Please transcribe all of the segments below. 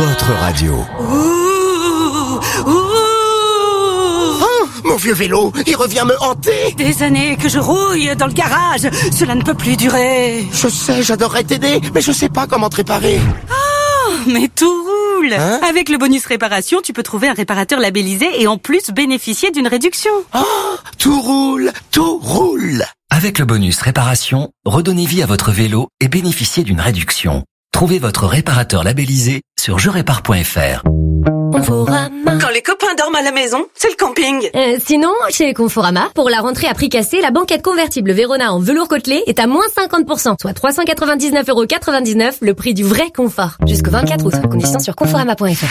votre radio. Mon vieux vélo, il revient me hanter. Des années que je rouille dans le garage. Cela ne peut plus durer. Je sais, j'adorerais t'aider, mais je sais pas comment te réparer. Oh, mais tout roule. Avec le bonus réparation, tu peux trouver un réparateur labellisé et en plus bénéficier d'une réduction. Oh, tout roule, tout roule. Avec le bonus réparation, redonnez vie à votre vélo et bénéficiez d'une réduction. Trouvez votre réparateur labellisé sur jerépare.fr. Conforama. Quand les copains dorment à la maison, c'est le camping. Sinon, chez Conforama, pour la rentrée à prix cassé, la banquette convertible Vérona en velours côtelé est à moins 50%, soit 399,99€, le prix du vrai confort. Jusqu'au 24 août. Conditions sur conforama.fr.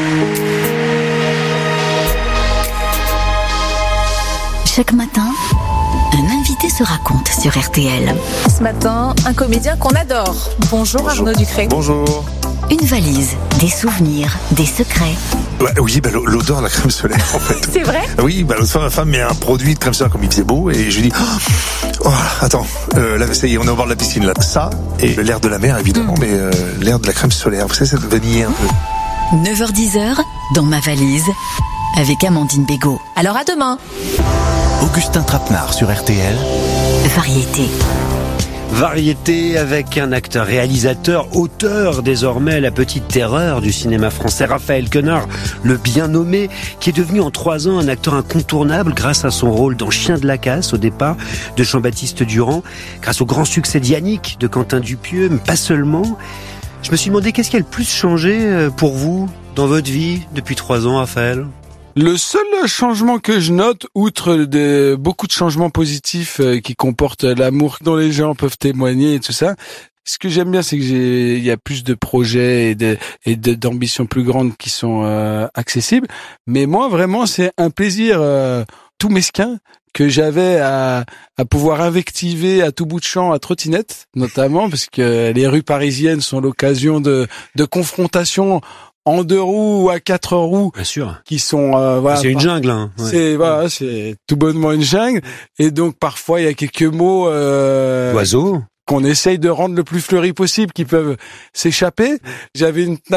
Chaque matin, un invité se raconte sur RTL. Ce matin, un comédien qu'on adore. Bonjour Arnaud Ducré. Bonjour. Une valise, des souvenirs, des secrets. Oui, l'odeur de la crème solaire, en fait. C'est vrai? Oui, l'autre fois, ma femme met un produit de crème solaire comme il faisait beau, et je lui dis, attends, là, ça y est, on est au bord de la piscine, là. Ça, et l'air de la mer, évidemment, mais l'air de la crème solaire. Vous savez, cette vanille un peu. 9h-10h, dans ma valise, avec Amandine Bégaud. Alors à demain. Augustin Trapenard sur RTL. Variété. Variété avec un acteur, réalisateur, auteur désormais, la petite terreur du cinéma français, Raphaël Quenard, le bien nommé, qui est devenu en 3 ans un acteur incontournable grâce à son rôle dans Chien de la casse au départ de Jean-Baptiste Durand, grâce au grand succès d'Yannick de Quentin Dupieux, mais pas seulement. Je me suis demandé qu'est-ce qui a le plus changé pour vous dans votre vie depuis 3 ans, Raphaël ? Le seul changement que je note, outre beaucoup de changements positifs qui comportent l'amour dont les gens peuvent témoigner et tout ça, ce que j'aime bien, c'est que il y a plus de projets et d'ambitions plus grandes qui sont accessibles. Mais moi, vraiment, c'est un plaisir tout mesquin que j'avais à pouvoir invectiver à tout bout de champ à trottinette, notamment parce que les rues parisiennes sont l'occasion de confrontations en 2 roues ou à 4 roues. Bien sûr. Qui sont, c'est une jungle, hein. Ouais. C'est tout bonnement une jungle. Et donc, parfois, il y a quelques mots, oiseaux. Qu'on essaye de rendre le plus fleuri possible, qui peuvent s'échapper. J'avais une